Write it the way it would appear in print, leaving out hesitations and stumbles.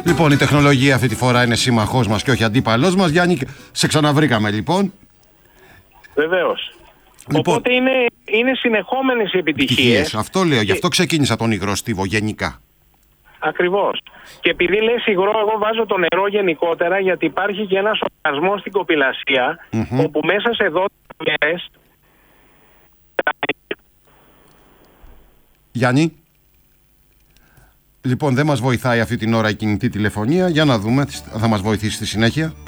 Λοιπόν, η τεχνολογία αυτή τη φορά είναι σύμμαχός μας και όχι αντίπαλός μας. Γιάννη, σε ξαναβρήκαμε λοιπόν. Βεβαίως. Λοιπόν, οπότε είναι συνεχόμενες οι επιτυχίες. Αυτό λέω, γι' αυτό ξεκίνησα τον υγρό στίβο γενικά. Ακριβώς. Και επειδή λες υγρό, εγώ βάζω το νερό γενικότερα, γιατί υπάρχει και ένας οργασμός στην κοπηλασία, όπου μέσα σε 12 μέρες... Γιάννη, λοιπόν, δεν μας βοηθάει αυτή την ώρα η κινητή τηλεφωνία. Για να δούμε, θα μας βοηθήσει στη συνέχεια.